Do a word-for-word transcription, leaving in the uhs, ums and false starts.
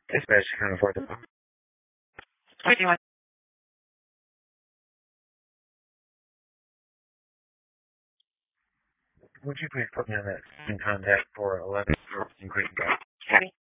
Dispatch can afford it. What do you want? Would you please put me on that in contact for eleven in Creek? Copy.